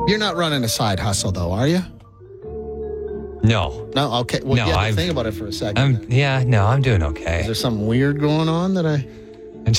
You're not running a side hustle, though, are you? No. No? Okay. Well, No, you have to think about it for a second. I'm doing Is okay. there something weird going on that I...